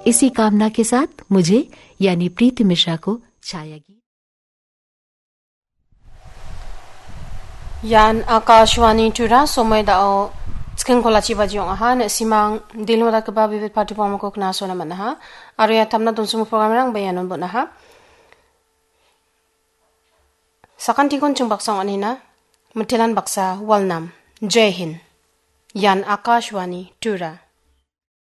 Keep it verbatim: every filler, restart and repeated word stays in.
इसी कामना के साथ मुझे यानी प्रीति मिश्रा को छाया गीत यान आकाशवाणी टुरा समय दाओ स्किन कोलाची बाजियों आहा ने सिमांग दिलो दा कबा विविध पार्टी पॉम को कना सोना मनहा आरो या तमना दोनसुम प्रोग्राम रंग बयानन बनहा sakan tikon chung baksang anina mutilan baksa walnam jai hind yan akashwani tura